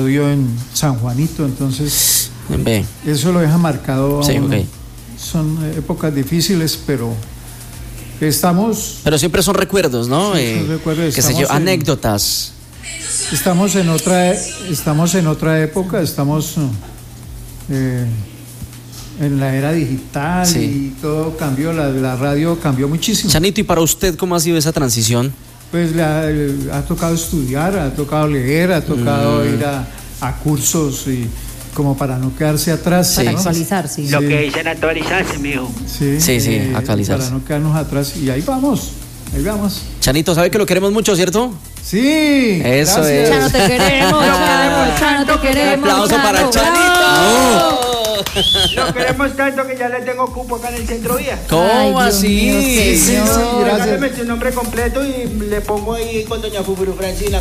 episodio en San Juanito, entonces Ve. eso lo deja marcado. Sí, ok. Son épocas difíciles, pero estamos... Pero siempre son recuerdos, ¿no? Sí, son recuerdos. Qué sé yo, anécdotas. Estamos en otra época, estamos en la era digital, Sí. y todo cambió, la radio cambió muchísimo. Chanito, ¿y para usted cómo ha sido esa transición? Pues le ha tocado estudiar, ha tocado leer, ha tocado ir a cursos, y como para no quedarse atrás. Para ¿no? actualizarse. Lo que dicen actualizarse, mijo. Sí, actualizarse. Para no quedarnos atrás, y ahí vamos. Chanito, ¿sabe que lo queremos mucho, cierto? Sí. Eso gracias. es. Chano, te queremos, Chano, te queremos. Un aplauso para Chanito. Lo queremos tanto que ya le tengo cupo acá en el centro vía. ¿Cómo Ay, Dios así? mío, Sí, señor. gracias. Regáleme su nombre completo y le pongo ahí con doña Fufuru Francina.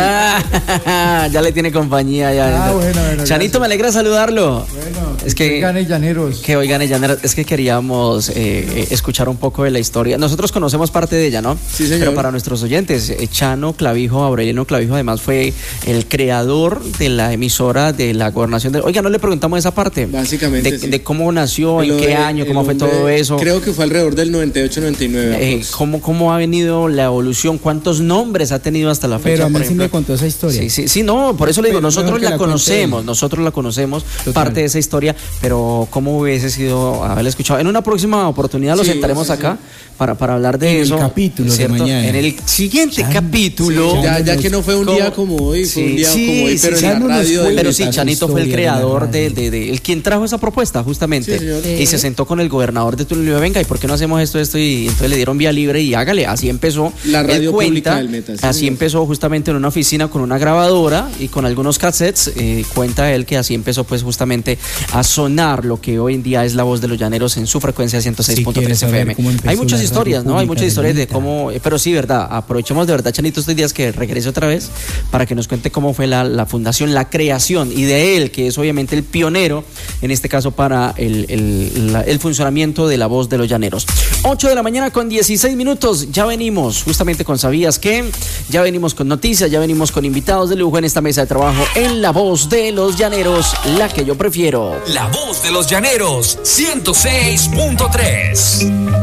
Ya le tiene compañía ya. Bueno, Chanito, gracias. me alegra saludarlo. Bueno, Es que gane Llaneros. Que oigan, Llaneros, es que queríamos escuchar un poco de la historia. Nosotros conocemos parte de ella, ¿no? Sí, señor. Pero para nuestros oyentes, Chano Clavijo, Aureliano Clavijo, además fue el creador de la emisora de la gobernación de... Oiga, no le preguntamos esa parte. Básicamente, De cómo nació, en Lo qué de- año, cómo el fue hombre, todo eso. Creo que fue alrededor del 98-99. ¿Cómo ha venido la evolución? ¿Cuántos nombres ha tenido hasta la fecha? Pero a mí por sí me ejemplo? contó esa historia. Sí, no, por eso le digo, Pero nosotros mejor que la la cuente conocemos, él. nosotros la conocemos, Total. parte de esa historia, pero ¿cómo hubiese sido haberla escuchado? En una próxima oportunidad lo Sí, sentaremos sí, acá para hablar de En el eso. capítulo de ¿cierto? mañana. En el siguiente Chan, capítulo. Ya que no fue un día como hoy, fue un día como hoy, pero en la Chano nos radio. cuenta Pero sí, su Chanito fue el historia de la creador radio. el quien trajo esa propuesta, justamente. Sí, señor. Y se sentó con el gobernador de Tulio, venga, ¿y por qué no hacemos esto? Y entonces le dieron vía libre y hágale. Así empezó. La radio Él cuenta, pública del Meta, sí, así señor. empezó justamente en una oficina con una grabadora y con algunos cassettes. Cuenta él que así empezó pues justamente a sonar lo que hoy en día es la voz de los llaneros en su frecuencia Si 106.3 quieres saber FM. cómo empezó Hay muchas la historias, radio ¿no? Hay pública muchas del historias de Meta. cómo, pero sí, verdad, aprovechemos de verdad, Chanito, estos días que regrese otra vez para que nos cuente cómo fue la fundación, la creación y de él, que es obviamente el pionero, en este caso para el funcionamiento de la voz de los llaneros. 8 de la mañana con 16 minutos, ya venimos justamente con ¿Sabías qué? Ya venimos con noticias, ya venimos con invitados de lujo en esta mesa de trabajo en La Voz de los Llaneros, la que yo prefiero. La Voz de los Llaneros, 106.3.